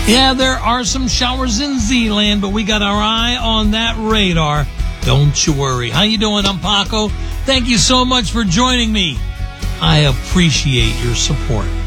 Yeah, there are some showers in Zealand, but we got our eye on that radar. Don't you worry. How you doing? I'm Paco. Thank you so much for joining me. I appreciate your support.